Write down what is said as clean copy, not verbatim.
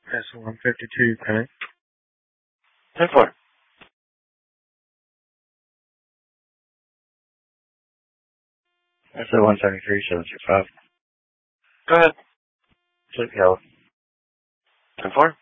S152, connect. 10-4. SO173, 725. Go ahead. Sleep Yellow. 10-4.